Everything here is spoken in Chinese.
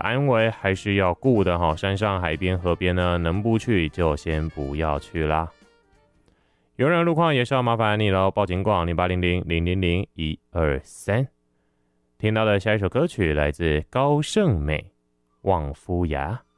安危还是要顾的哈。山上、海边、河边呢，能不去就先不要去啦。有人路况也是要麻烦你喽，报警广0800-000-123。听到的下一首歌曲来自高胜美，《望夫崖》。